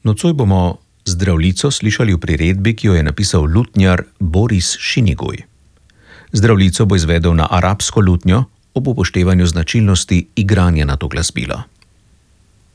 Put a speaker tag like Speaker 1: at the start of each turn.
Speaker 1: Nocoj bomo Zdravljico slišali v priredbi, ki jo je napisal lutnjar Boris Šinigoj. Zdravljico bo izvedel na arabsko lutnjo ob upoštevanju značilnosti igranja na to glasbilo.